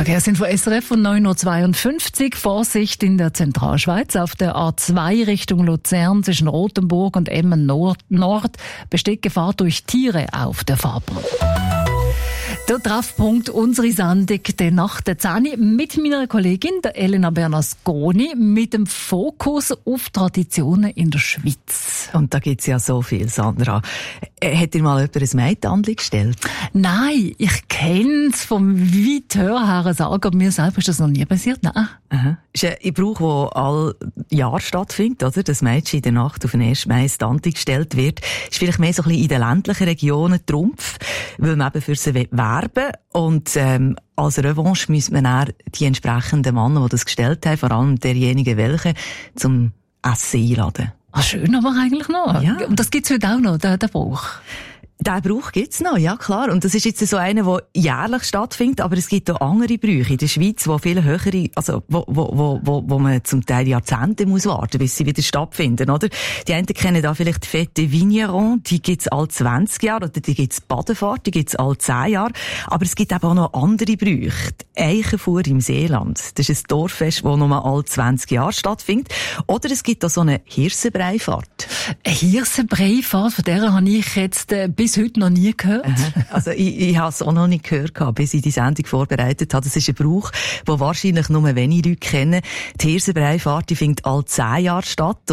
Verkehrsinfo von SRF von 9.52 Uhr. Vorsicht in der Zentralschweiz. Auf der A2 Richtung Luzern zwischen Rothenburg und Emmen Nord besteht Gefahr durch Tiere auf der Fahrbahn. Der Treffpunkt unserer Sendung, der nach der 10 mit meiner Kollegin, der Elena Bernasconi, mit dem Fokus auf Traditionen in der Schweiz. Und da gibt's ja so viel, Sandra. Hat dir mal jemand ein Meitandli gestellt? Nein, ich kenn's vom weit her sagen, aber mir selber ist das noch nie passiert. Nein. Aha. Ist ein Brauch, der all Jahr stattfindet, oder? Das Mädchen in der Nacht auf den 1. Mai ins Tandli gestellt wird. Ist vielleicht mehr so ein bisschen in den ländlichen Regionen Trumpf, weil man eben für sie werben. Und als Revanche müsste man dann die entsprechenden Männer, die das gestellt haben, vor allem derjenigen welche, zum Essen einladen. Ah, schön aber eigentlich noch. Ja. Und das gibt's heute auch noch, der Brauch. Den Brauch gibt's noch, ja klar. Und das ist jetzt so einer, der jährlich stattfindet, aber es gibt auch andere Brüche in der Schweiz, die viel höhere, also wo man zum Teil Jahrzehnte muss warten, bis sie wieder stattfinden, oder? Die einen kennen da vielleicht die Fête Vigneron, die gibt's alle 20 Jahre, oder die gibt's Badefahrt, die gibt's alle 10 Jahre. Aber es gibt eben auch noch andere Brüche. Die Eichenfuhr im Seeland. Das ist ein Dorffest, das nur alle 20 Jahre stattfindet. Oder es gibt auch so eine Hirsenbreifahrt. Eine Hirsenbreifahrt, von der habe ich jetzt bis heute noch nie gehört. Also ich habe es auch noch nicht gehört, bis ich die Sendung vorbereitet habe. Das ist ein Brauch, den wahrscheinlich nur wenige Leute kennen. Die Hirsenbreifahrt, die findet alle 10 Jahre statt.